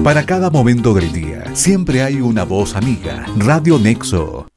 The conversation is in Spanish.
Para cada momento del día, siempre hay una voz amiga. Radio Nexo.